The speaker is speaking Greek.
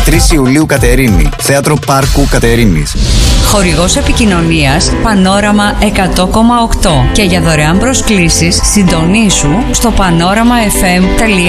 3 Ιουλίου Κατερίνη. Θέατρο Πάρκου Κατερίνης. Χορηγός επικοινωνίας Πανόραμα 100,8. Και για δωρεάν προσκλήσεις συντονίσου στο panoramafm.gr.